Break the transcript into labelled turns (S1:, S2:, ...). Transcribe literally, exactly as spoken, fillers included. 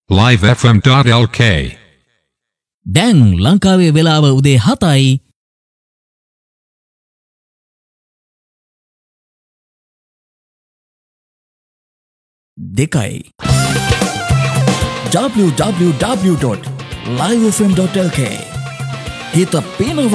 S1: live f m dot l k
S2: දැන් ලංකාවේ වෙලාව උදේ හතයි. දෙකයි.
S3: w w w dot live f m dot l k හිත පේනවා